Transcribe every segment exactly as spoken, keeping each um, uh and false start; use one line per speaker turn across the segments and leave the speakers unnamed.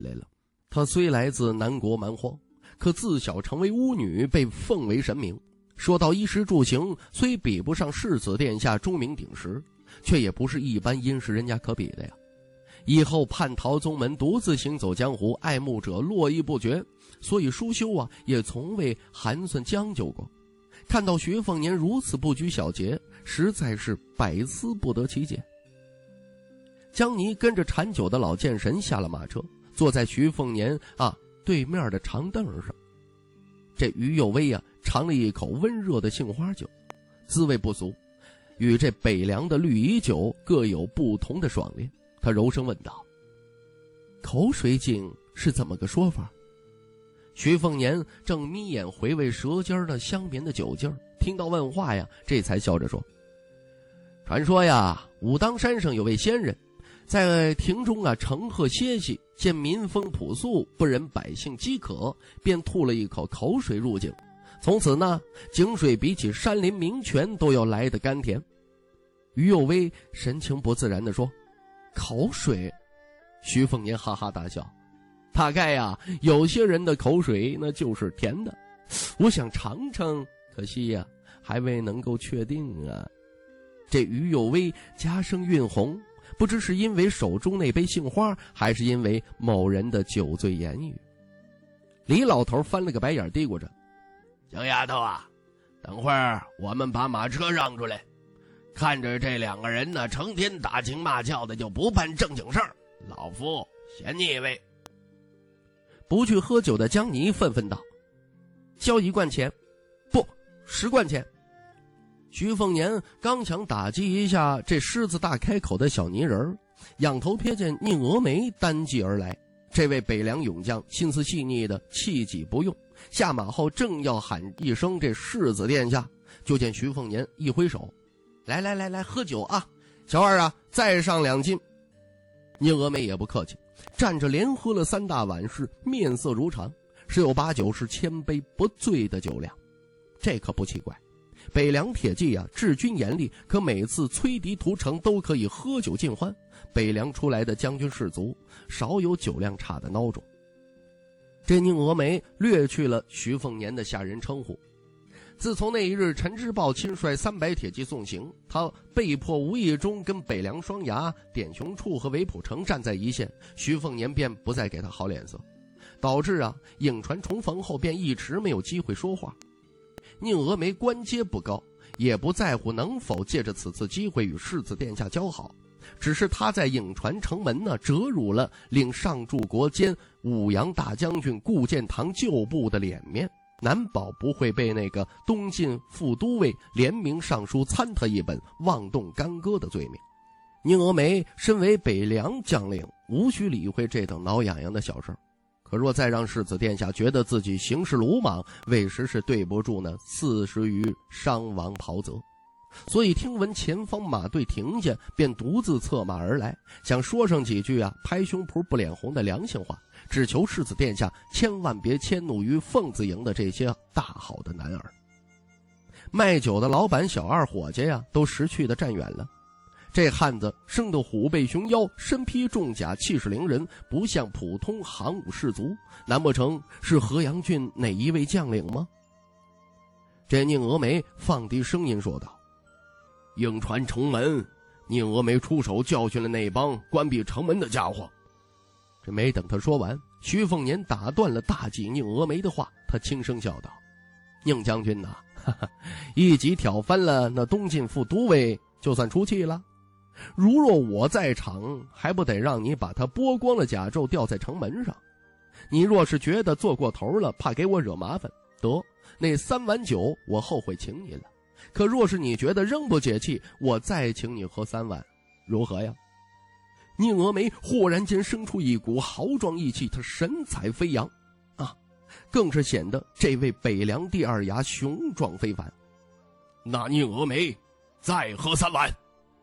来了。她虽来自南国蛮荒，可自小成为巫女，被奉为神明。说到衣食住行，虽比不上世子殿下钟鸣鼎食，却也不是一般殷实人家可比的呀。以后叛逃宗门，独自行走江湖，爱慕者络绎不绝，所以舒修啊也从未寒酸将就过。看到徐凤年如此不拘小节，实在是百思不得其解。江泥跟着缠酒的老剑神下了马车，坐在徐凤年啊对面的长凳上。这于有威啊尝了一口温热的杏花酒，滋味不俗，与这北凉的绿蚁酒各有不同的爽烈。他柔声问道：口水井是怎么个说法？徐凤年正眯眼回味舌尖的香绵的酒劲儿，听到问话呀，这才笑着说：传说呀，武当山上有位仙人，在庭中啊乘鹤歇息，见民风朴素，不忍百姓饥渴，便吐了一口口水入井。从此呢，井水比起山林名泉都要来得甘甜。于有威神情不自然地说：口水？徐凤年哈哈大笑：大概呀，有些人的口水那就是甜的，我想尝尝，可惜呀，还未能够确定啊。这于有威颊生晕红，不知是因为手中那杯杏花，还是因为某人的酒醉言语。李老头翻了个白眼，嘀咕着：小丫头啊，等会儿我们把马车让出来，看着这两个人呢成天打情骂俏的，就不办正经事儿，老夫嫌腻味。不去喝酒的江泥愤愤道：交一贯钱，不，十贯钱。徐凤年刚想打击一下这狮子大开口的小泥人，仰头瞥见宁峨眉单骑而来。这位北凉勇将心思细腻的气急不用，下马后正要喊一声这世子殿下，就见徐凤年一挥手：来来来来，喝酒啊，小二啊，再上两斤。宁峨眉也不客气，站着连喝了三大碗，是面色如常，十有八九是千杯不醉的酒量。这可不奇怪，北凉铁骑啊治军严厉，可每次催敌屠城都可以喝酒尽欢。北凉出来的将军士卒少有酒量差的孬种。这宁峨眉略去了徐凤年的下人称呼。自从那一日陈之豹亲率三百铁骑送行，他被迫无意中跟北凉双牙、点雄处和韦普城站在一线，徐凤年便不再给他好脸色，导致啊颍川重逢后便一直没有机会说话。宁峨眉官阶不高，也不在乎能否借着此次机会与世子殿下交好，只是他在颍川城门呢折辱了令上柱国兼武阳大将军顾建堂旧部的脸面，难保不会被那个东晋副都尉联名上书参他一本妄动干戈的罪名。宁峨眉身为北凉将领，无需理会这等挠痒痒的小事，可若再让世子殿下觉得自己行事鲁莽，为时是对不住呢四十余伤亡袍泽。所以听闻前方马队停下，便独自策马而来，想说上几句啊拍胸脯不脸红的良心话，只求世子殿下千万别迁怒于凤子营的这些大好的男儿。卖酒的老板小二伙计呀都识趣的站远了。这汉子生得虎背熊腰，身披重甲，气势凌人，不像普通行武士卒，难不成是河阳郡哪一位将领吗？这宁峨眉放低声音说道：颍川城门，宁峨眉出手教训了那帮关闭城门的家伙。这没等他说完，徐凤年打断了大忌宁峨眉的话，他轻声笑道：宁将军呐，哈哈，一击挑翻了那东晋副都尉，就算出气了。如若我在场，还不得让你把他剥光了甲胄吊在城门上？你若是觉得做过头了，怕给我惹麻烦，得，那三碗酒我后悔请你了。可若是你觉得仍不解气，我再请你喝三碗，如何呀？宁峨眉忽然间生出一股豪壮义气，他神采飞扬啊，更是显得这位北凉第二牙雄壮非凡。那宁峨眉再喝三碗。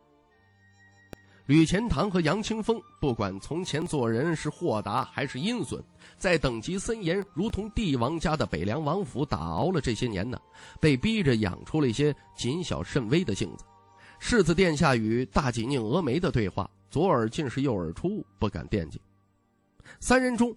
吕钱塘和杨清风不管从前做人是豁达还是阴损，在等级森严如同帝王家的北凉王府打熬了这些年呢，被逼着养出了一些谨小慎微的性子。世子殿下与大济宁峨眉的对话，左耳进是右耳出，不敢惦记。 三人中